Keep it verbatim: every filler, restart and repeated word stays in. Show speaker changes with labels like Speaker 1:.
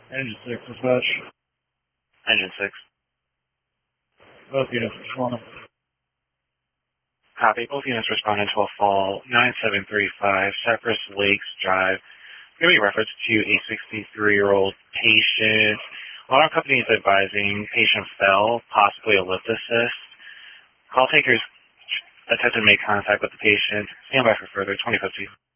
Speaker 1: Engine six, dispatch.
Speaker 2: Engine six.
Speaker 1: Both units responding.
Speaker 2: Copy. Both units responding to a fall nine seven three five Cypress Lakes Drive. Giving reference to a sixty-three-year-old patient. While our company is advising patient fell, possibly a lift assist. Call takers attempted to make contact with the patient. Stand by for further twenty fifty.